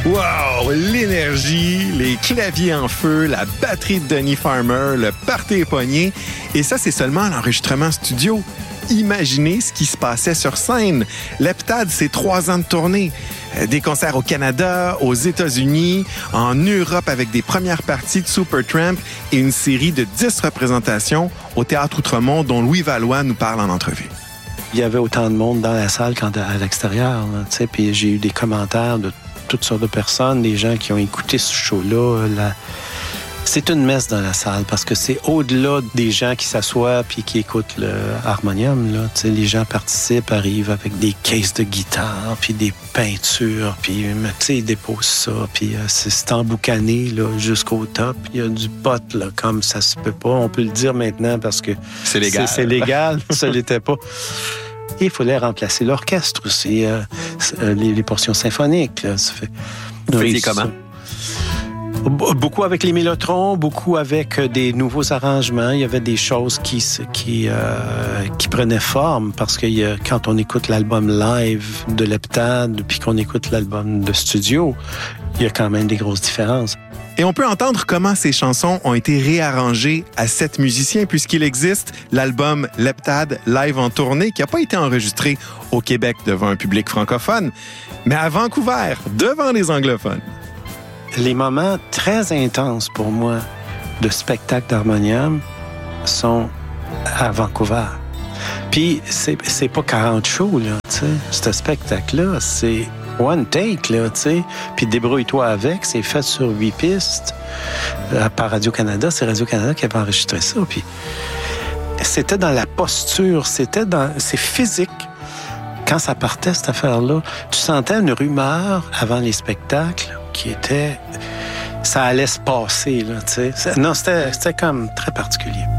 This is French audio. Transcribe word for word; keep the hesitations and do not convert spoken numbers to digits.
Wow! L'énergie, les claviers en feu, la batterie de Donny Farmer, le party pogné. Et ça, c'est seulement l'enregistrement studio. Imaginez ce qui se passait sur scène. Leptade, c'est trois ans de tournée. Des concerts au Canada, aux États-Unis, en Europe avec des premières parties de Supertramp et une série de dix représentations au Théâtre Outremont dont Louis Valois nous parle en entrevue. Il y avait autant de monde dans la salle qu'à l'extérieur. Tu sais, puis j'ai eu des commentaires de toutes sortes de personnes, des gens qui ont écouté ce show-là. La... C'est une messe dans la salle parce que c'est au-delà des gens qui s'assoient puis qui écoutent le harmonium. Là. Tu sais, les gens participent, arrivent avec des caisses de guitare puis des peintures, puis tu sais, ils déposent ça, puis euh, c'est, c'est emboucané là, jusqu'au top. Il y a du pot, là, comme ça se peut pas. On peut le dire maintenant parce que c'est légal. C'est, c'est légal, ça l'était pas. Et il fallait remplacer l'orchestre aussi, euh, les, les portions symphoniques. Là, ça fait... Vous faisiez comment? Beaucoup avec les mélotrons, beaucoup avec des nouveaux arrangements. Il y avait des choses qui qui euh, qui prenaient forme parce que euh, quand on écoute l'album live de Leptade puis qu'on écoute l'album de studio, il y a quand même des grosses différences. Et on peut entendre comment ces chansons ont été réarrangées à sept musiciens puisqu'il existe l'album Leptade live en tournée qui n'a pas été enregistré au Québec devant un public francophone, mais à Vancouver, devant les anglophones. Les moments très intenses pour moi de spectacle d'harmonium sont à Vancouver. Puis c'est, c'est pas quarante shows, là, tu sais. Ce spectacle-là, c'est one take, là, tu sais. Puis débrouille-toi avec, c'est fait sur huit pistes. Par Radio-Canada, c'est Radio-Canada qui avait enregistré ça. Puis c'était dans la posture, c'était dans... C'est physique. Quand ça partait, cette affaire-là, tu sentais une rumeur avant les spectacles qui était... Ça allait se passer, là, tu sais. Non, c'était, c'était comme très particulier.